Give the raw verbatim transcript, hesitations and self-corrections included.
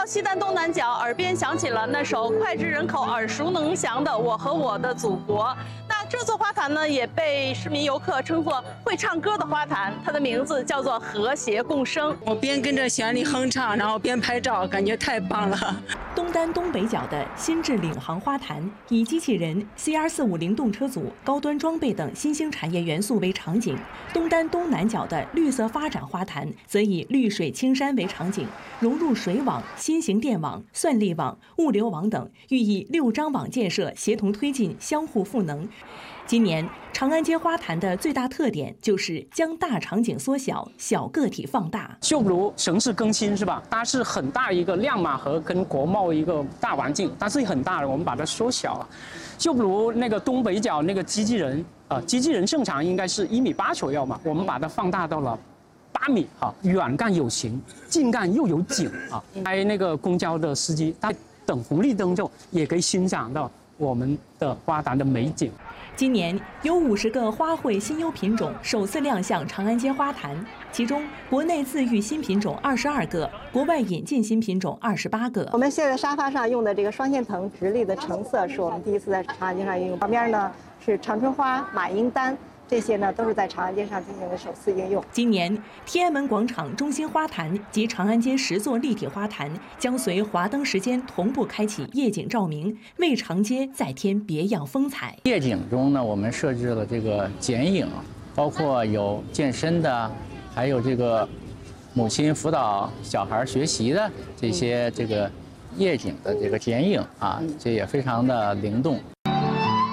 西单东南角，耳边响起了那首脍炙人口、耳熟能详的《我和我的祖国》。那这座花坛呢，也被市民游客称作会唱歌的花坛，它的名字叫做和谐共生。 我边跟着旋律哼唱，然后边拍照，感觉太棒了。 东单东北角的新制领航花坛，以机器人、C R 四五零动车组、高端装备等新兴产业元素为场景；东单东南角的绿色发展花坛，则以绿水青山为场景，融入水网、新型电网、算力网、物流网等，寓意六张网建设协同推进，相互赋能。今年长安街花坛的最大特点就是将大场景缩小，小个体放大。 就比如城市更新是吧？它是很大一个亮马河跟国贸一个大环境，它是很大的，我们把它缩小了。就比如那个东北角那个机器人，呃，机器人正常应该是一米八左右嘛，我们把它放大到了八米啊，远干有形，近干又有景啊。开那个公交的司机，他等红绿灯就也可以欣赏到我们的花坛的美景。 今年有五十个花卉新优品种首次亮相长安街花坛，其中国内自育新品种二十二个，国外引进新品种二十八个。 我们现在沙发上用的这个双线藤直立的橙色，是我们第一次在长安街上应用。旁边呢是长春花、马缨丹。这些呢都是在长安街上进行的首次应用。 今年天安门广场中心花坛及长安街十座立体花坛将随华灯时间同步开启夜景照明，为长街再添别样风采。 夜景中呢，我们设置了这个剪影，包括有健身的，还有这个母亲辅导小孩学习的这些这个夜景的这个剪影啊，这也非常的灵动。